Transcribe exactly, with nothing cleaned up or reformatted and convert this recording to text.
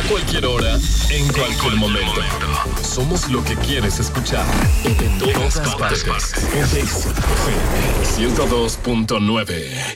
cualquier hora, en cualquier momento. Somos lo que quieres escuchar. En todas partes. Ponte ciento dos punto nueve.